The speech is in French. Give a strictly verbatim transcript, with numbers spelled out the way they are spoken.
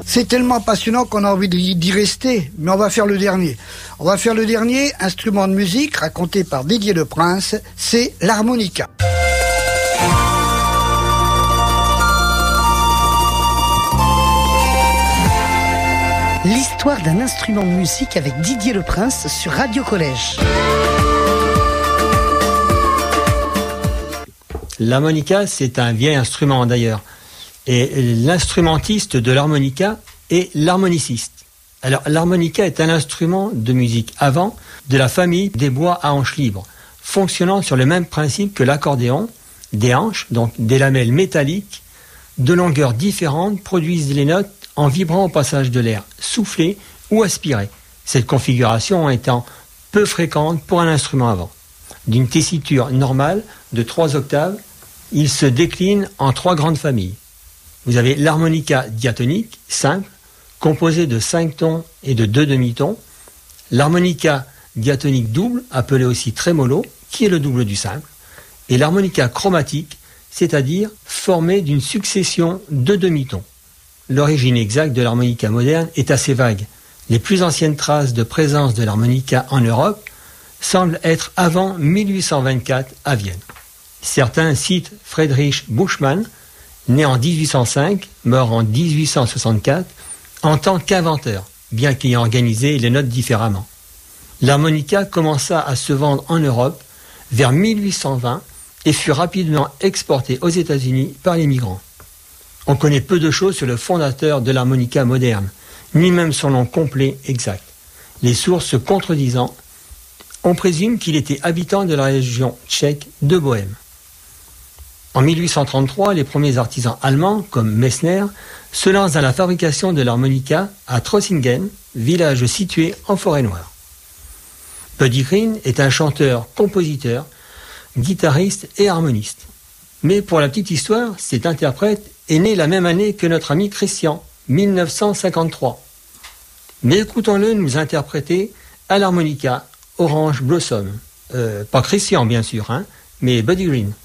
C'est tellement passionnant qu'on a envie d'y rester, mais on va faire le dernier. On va faire le dernier instrument de musique raconté par Didier Le Prince, c'est l'harmonica. L'histoire d'un instrument de musique avec Didier Le Prince sur Radio Collège. L'harmonica, c'est un vieil instrument d'ailleurs. Et l'instrumentiste de l'harmonica est l'harmoniciste. Alors, l'harmonica est un instrument de musique avant de la famille des bois à hanches libres, fonctionnant sur le même principe que l'accordéon. Des hanches, donc des lamelles métalliques, de longueurs différentes, produisent les notes en vibrant au passage de l'air, soufflé ou aspiré. Cette configuration étant peu fréquente pour un instrument avant. D'une tessiture normale de trois octaves, il se décline en trois grandes familles. Vous avez l'harmonica diatonique, simple, composé de cinq tons et de deux demi-tons. L'harmonica diatonique double, appelé aussi trémolo, qui est le double du simple. Et l'harmonica chromatique, c'est-à-dire formée d'une succession de demi-tons. L'origine exacte de l'harmonica moderne est assez vague. Les plus anciennes traces de présence de l'harmonica en Europe semblent être avant mille huit cent vingt-quatre à Vienne. Certains citent Friedrich Buchmann, né en dix-huit cent cinq, mort en dix-huit cent soixante-quatre, en tant qu'inventeur, bien qu'ayant organisé les notes différemment. L'harmonica commença à se vendre en Europe vers mille huit cent vingt et fut rapidement exporté aux États-Unis par les migrants. On connaît peu de choses sur le fondateur de l'harmonica moderne, ni même son nom complet exact. Les sources se contredisant, on présume qu'il était habitant de la région tchèque de Bohême. En mille huit cent trente-trois, les premiers artisans allemands, comme Messner, se lancent dans la fabrication de l'harmonica à Trossingen, village situé en Forêt-Noire. Buddy Green est un chanteur, compositeur, guitariste et harmoniste. Mais pour la petite histoire, cet interprète est né la même année que notre ami Christian, mille neuf cent cinquante-trois. Mais écoutons-le nous interpréter à l'harmonica Orange Blossom. Euh, pas Christian bien sûr, hein, mais Buddy Green.